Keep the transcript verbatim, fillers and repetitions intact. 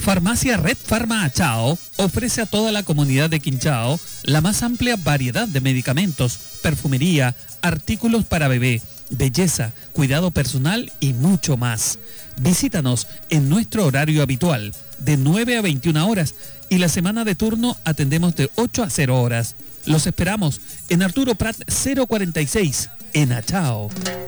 Farmacia Red Pharma Achao ofrece a toda la comunidad de Quinchao la más amplia variedad de medicamentos, perfumería, artículos para bebé, belleza, cuidado personal y mucho más. Visítanos en nuestro horario habitual, de nueve a veintiuna horas, y la semana de turno atendemos de ocho a cero horas. Los esperamos en Arturo Prat cero cuarenta y seis, en Achao.